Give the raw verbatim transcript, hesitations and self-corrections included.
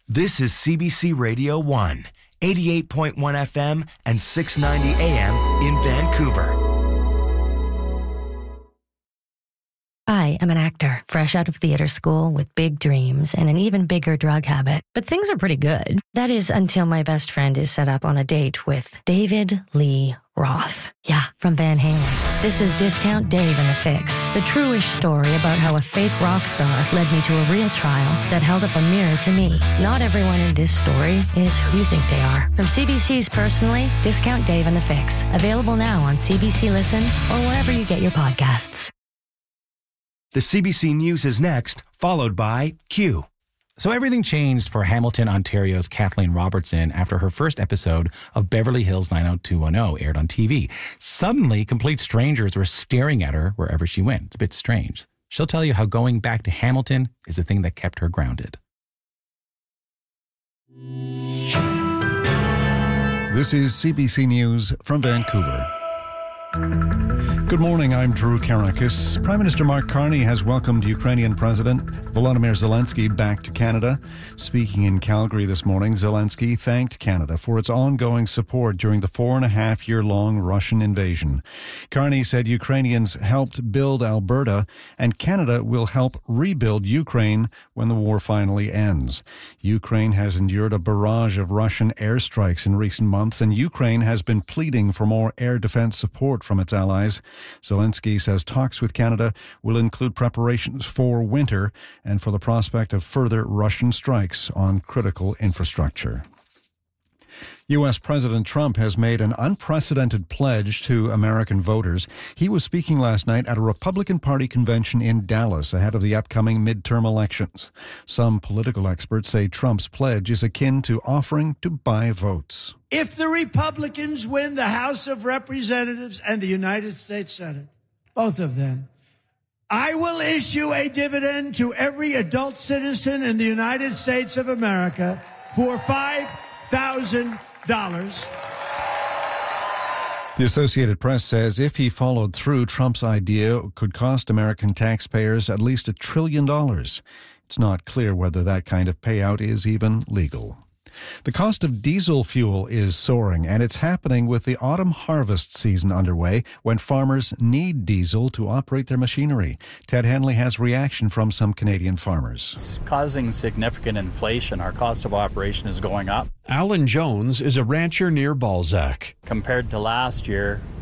This is C B C Radio one, eighty-eight point one F M and six ninety A M in Vancouver. I am an actor, fresh out of theater school with big dreams and an even bigger drug habit. But things are pretty good. That is until my best friend is set up on a date with David Lee Roth. Yeah, from Van Halen. This is Discount Dave and the Fix, the true-ish story about how a fake rock star led me to a real trial that held up a mirror to me. Not everyone in this story is who you think they are. From C B C's Personally, Discount Dave and the Fix. Available now on C B C Listen or wherever you get your podcasts. The C B C News is next, followed by Q. So everything changed for Hamilton, Ontario's Kathleen Robertson after her first episode of Beverly Hills nine oh two one oh aired on T V. Suddenly, complete strangers were staring at her wherever she went. It's a bit strange. She'll tell you how going back to Hamilton is the thing that kept her grounded. This is C B C News from Vancouver. Good morning, I'm Drew Karakis. Prime Minister Mark Carney has welcomed Ukrainian President Volodymyr Zelensky back to Canada. Speaking in Calgary this morning, Zelensky thanked Canada for its ongoing support during the four and a half year long Russian invasion. Carney said Ukrainians helped build Alberta and Canada will help rebuild Ukraine when the war finally ends. Ukraine has endured a barrage of Russian airstrikes in recent months, and Ukraine has been pleading for more air defense support from its allies. Zelensky says talks with Canada will include preparations for winter and for the prospect of further Russian strikes on critical infrastructure. U S. President Trump has made an unprecedented pledge to American voters. He was speaking last night at a Republican Party convention in Dallas ahead of the upcoming midterm elections. Some political experts say Trump's pledge is akin to offering to buy votes. If the Republicans win the House of Representatives and the United States Senate, both of them, I will issue a dividend to every adult citizen in the United States of America for five thousand dollars. The Associated Press says if he followed through, Trump's idea could cost American taxpayers at least a trillion dollars. It's not clear whether that kind of payout is even legal. The cost of diesel fuel is soaring, and it's happening with the autumn harvest season underway when farmers need diesel to operate their machinery. Ted Henley has reaction from some Canadian farmers. It's causing significant inflation. Our cost of operation is going up. Alan Jones is a rancher near Balzac. Compared to last year,